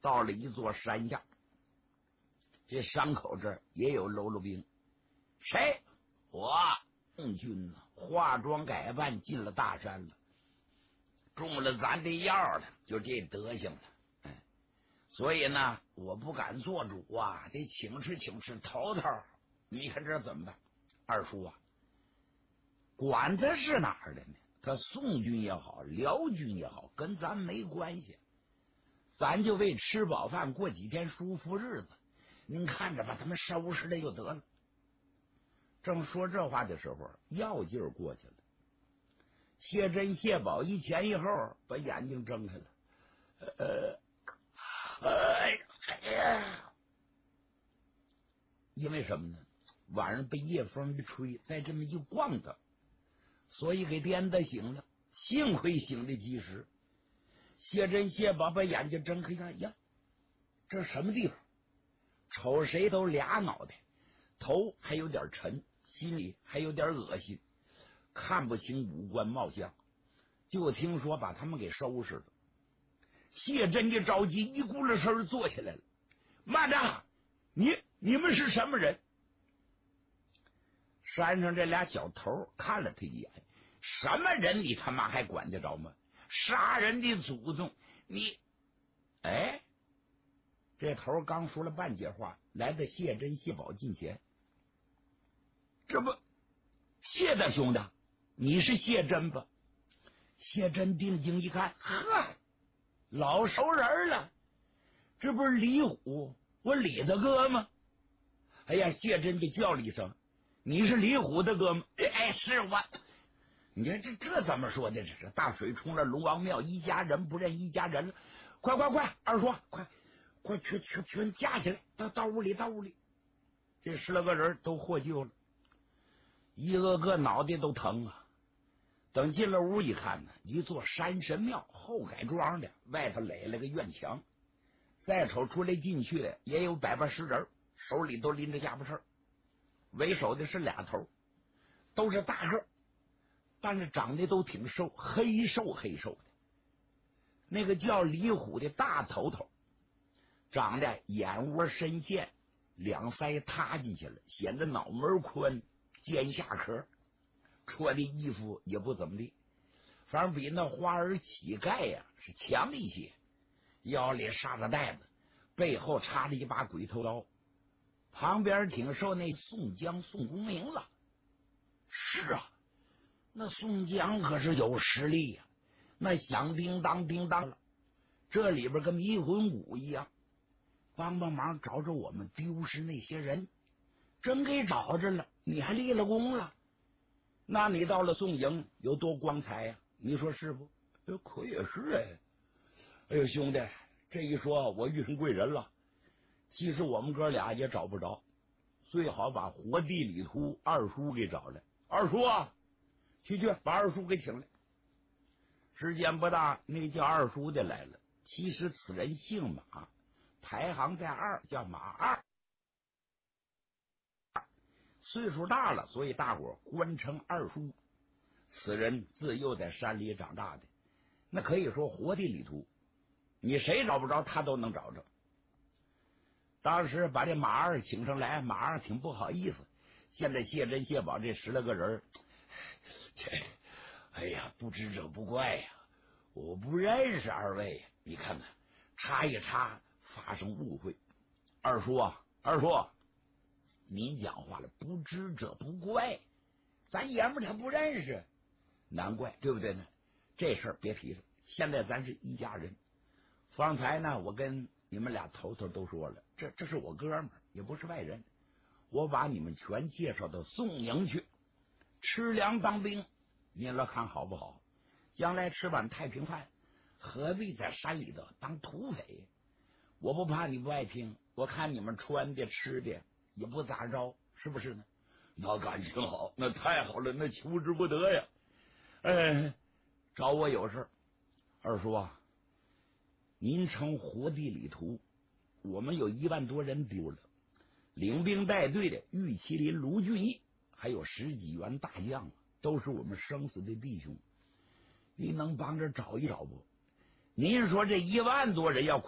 到了一座山下，这山口这儿也有喽啰兵。谁？我宋军呢？化妆改扮进了大山了，中了咱的药了，就这德行了。所以呢，我不敢做主啊，得请示请示头头。你看这怎么办？二叔啊，管他是哪儿的呢？他宋军也好，辽军也好，跟咱没关系。咱就为吃饱饭，过几天舒服日子。您看着把他们收拾了就得了。正说这话的时候，药劲儿过去了。谢珍、谢宝一前一后把眼睛睁开了。哎呀！因为什么呢？晚上被夜风一吹，再这么一晃荡，所以给颠得醒了。幸亏醒的及时。谢珍、谢宝把眼睛睁开看，呀，这什么地方？瞅谁都俩脑袋，头还有点沉，心里还有点恶心，看不清五官貌相。就听说把他们给收拾了。谢珍一着急，一咕噜声坐起来了。慢着，你们是什么人？山上这俩小头看了他一眼，什么人你他妈还管得着吗？杀人的祖宗！你，哎，这头刚说了半截话，来到谢珍、谢宝近前。这不，谢大兄弟，你是谢珍吧？谢珍定睛一看，呵，老熟人了，这不是李虎，我李大哥吗？哎呀，谢珍就叫了一声：“你是李虎的哥吗？”哎，是我。你看这怎么说的？这是大水冲了龙王庙，一家人不认一家人了。快，二叔，快全架起来，到屋里，到屋里。这10来个人都获救了，一个个脑袋都疼啊。等进了屋一看呢，一座山神庙，后改装的，外头垒了个院墙。再瞅出来进去的也有百八十人，手里都拎着家伙事儿。为首的是俩头，都是大个，但是长得都挺瘦，黑瘦的。那个叫李虎的大头头，长得眼窝深陷，两腮塌进去了，显得脑门宽，肩下壳，穿的衣服也不怎么地，反正比那花儿乞丐呀是强一些。腰里插着带子，背后插着一把鬼头刀，旁边挺受那宋江、宋公明了。是啊，那宋江可是有实力呀，那响叮当叮当了，这里边跟迷魂鼓一样，帮忙找找我们丢失那些人。真给找着了，你还立了功了，那你到了宋营有多光彩呀？你说是不？可也是哎。哎呦，兄弟，这一说我遇上贵人了。其实我们哥俩也找不着，最好把活地里图二叔给找来。二叔啊，去把二叔给请来。时间不大，那个叫二叔的来了。其实此人姓马，排行在2，叫马二。岁数大了，所以大伙官称二叔。此人自幼在山里长大的，那可以说活地里图，你谁找不着他都能找着。当时把这马二请上来，马二挺不好意思。现在谢珍、谢宝这10来个人，哎呀，不知者不怪呀，我不认识二位，你看看插一插，发生误会。二叔啊，您讲话了，不知者不怪，咱爷们他不认识，难怪，对不对呢？这事儿别提了，现在咱是一家人。方才呢，我跟你们俩头头都说了，这是我哥们儿，也不是外人。我把你们全介绍到宋营去，吃粮当兵，您来看好不好？将来吃碗太平饭，何必在山里头当土匪？我不怕你不爱听，我看你们穿的吃的也不咋着，是不是呢？那感情好，那太好了，那求之不得呀！找我有事。二叔啊，您称活地里图，我们有1万多人丢了，领兵带队的玉麒麟卢俊义，还有10几员大将，都是我们生死的弟兄。您能帮着找一找不？您说这1万多人要